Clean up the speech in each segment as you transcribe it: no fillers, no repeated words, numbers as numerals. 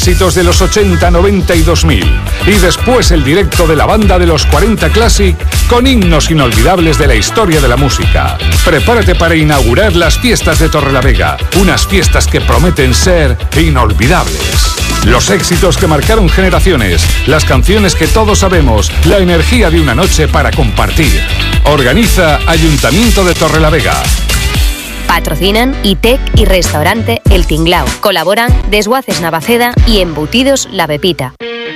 éxitos de los 80, 90 y 2000. Y después el directo de la banda de los 40 Classic con himnos inolvidables de la historia de la música. Prepárate para inaugurar las fiestas de Torrelavega, unas fiestas que prometen ser inolvidables. Los éxitos que marcaron generaciones, las canciones que todos sabemos, la energía de una noche para compartir. Organiza Ayuntamiento de Torrelavega. Patrocinan ITEC y Restaurante El Tinglao. Colaboran Desguaces Navaceda y Embutidos La Pepita.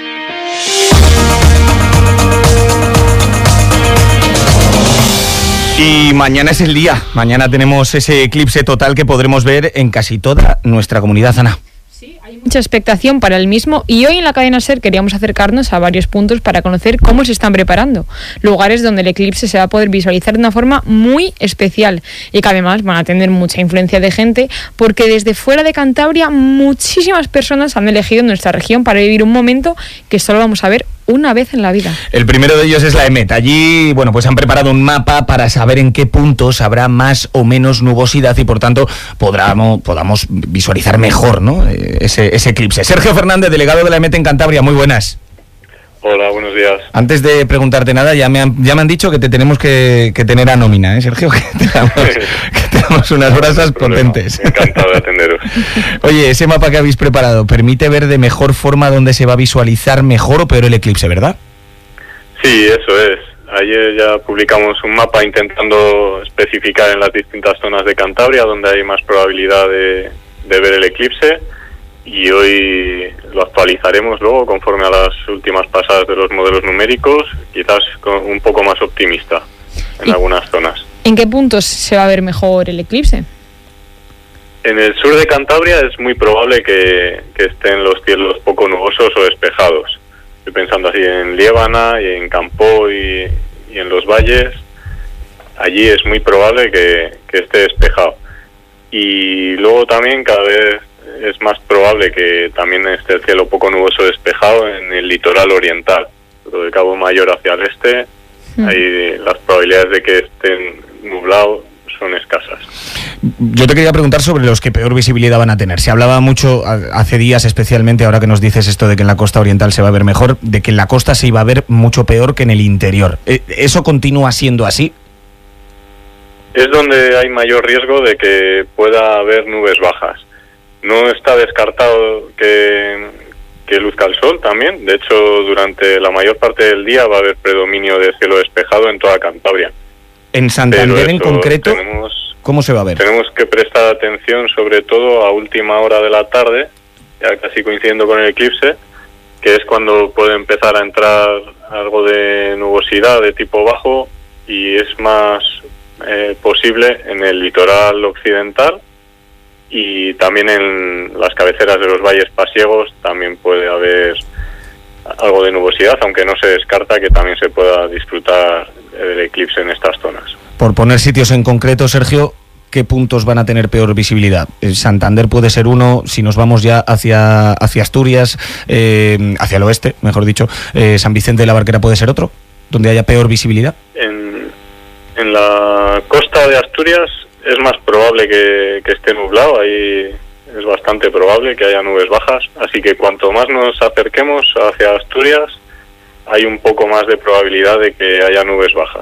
Y mañana es el día. Mañana tenemos ese eclipse total que podremos ver en casi toda nuestra comunidad, Ana. Mucha expectación para el mismo, y hoy en la cadena SER queríamos acercarnos a varios puntos para conocer cómo se están preparando, lugares donde el eclipse se va a poder visualizar de una forma muy especial y que además van a tener mucha influencia de gente, porque desde fuera de Cantabria muchísimas personas han elegido nuestra región para vivir un momento que solo vamos a ver una vez en la vida. El primero de ellos es la EMET. Allí, bueno, pues han preparado un mapa para saber en qué puntos habrá más o menos nubosidad y por tanto podamos visualizar mejor, ¿no?, ese eclipse. Sergio Fernández, delegado de la EMET en Cantabria, muy buenas. Hola, buenos días. Antes de preguntarte nada, ya me han dicho que te tenemos que tener a nómina, ¿eh, Sergio? Que tenemos unas brasas potentes. Encantado de atenderos. Oye, ese mapa que habéis preparado permite ver de mejor forma dónde se va a visualizar mejor o peor el eclipse, ¿verdad? Sí, eso es. Ayer ya publicamos un mapa intentando especificar en las distintas zonas de Cantabria donde hay más probabilidad de ver el eclipse, y hoy lo actualizaremos luego conforme a las últimas pasadas de los modelos numéricos, quizás un poco más optimista en algunas zonas. ¿En qué puntos se va a ver mejor el eclipse? En el sur de Cantabria es muy probable que estén los cielos poco nubosos o despejados. Estoy pensando así en Liébana y en Campó y en los valles. Allí es muy probable que esté despejado. Y luego también cada vez es más probable que también esté el cielo poco nuboso despejado en el litoral oriental, lo de Cabo Mayor hacia el este. Ahí las probabilidades de que estén nublados son escasas. Yo te quería preguntar sobre los que peor visibilidad van a tener. Se hablaba mucho hace días, especialmente ahora que nos dices esto de que en la costa oriental se va a ver mejor, de que en la costa se iba a ver mucho peor que en el interior. ¿Eso continúa siendo así? Es donde hay mayor riesgo de que pueda haber nubes bajas. No está descartado que luzca el sol también. De hecho, durante la mayor parte del día va a haber predominio de cielo despejado en toda Cantabria. En Santander en concreto, ¿cómo se va a ver? Tenemos que prestar atención sobre todo a última hora de la tarde, ya casi coincidiendo con el eclipse, que es cuando puede empezar a entrar algo de nubosidad de tipo bajo, y es más posible en el litoral occidental. Y también en las cabeceras de los valles pasiegos también puede haber algo de nubosidad, aunque no se descarta que también se pueda disfrutar del eclipse en estas zonas. Por poner sitios en concreto, Sergio, ¿qué puntos van a tener peor visibilidad? Santander puede ser uno, si nos vamos ya hacia Asturias, hacia el oeste, mejor dicho, San Vicente de la Barquera puede ser otro, donde haya peor visibilidad. En la costa de Asturias es más probable que esté nublado, ahí es bastante probable que haya nubes bajas, así que cuanto más nos acerquemos hacia Asturias, hay un poco más de probabilidad de que haya nubes bajas.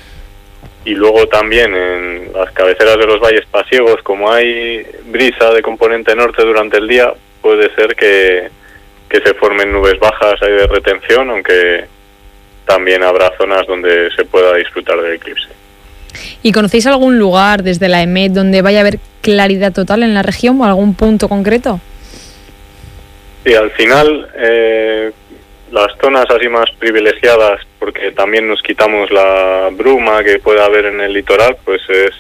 Y luego también en las cabeceras de los valles pasiegos, como hay brisa de componente norte durante el día, puede ser que se formen nubes bajas ahí de retención, aunque también habrá zonas donde se pueda disfrutar del eclipse. ¿Y conocéis algún lugar desde la EMET donde vaya a haber claridad total en la región o algún punto concreto? Sí, al final las zonas así más privilegiadas, porque también nos quitamos la bruma que pueda haber en el litoral, pues es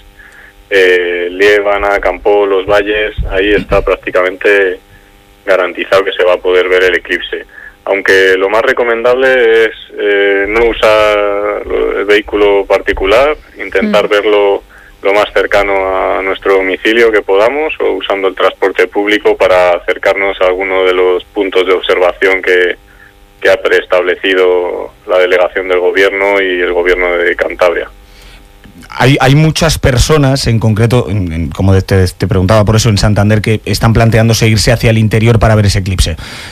Liébana, Campó, los valles. Ahí está prácticamente garantizado que se va a poder ver el eclipse. Aunque lo más recomendable es no usar el vehículo particular, intentar verlo lo más cercano a nuestro domicilio que podamos, o usando el transporte público para acercarnos a alguno de los puntos de observación que ha preestablecido la delegación del gobierno y el gobierno de Cantabria. Hay muchas personas, en concreto, como te preguntaba por eso, en Santander, que están planteándose irse hacia el interior para ver ese eclipse.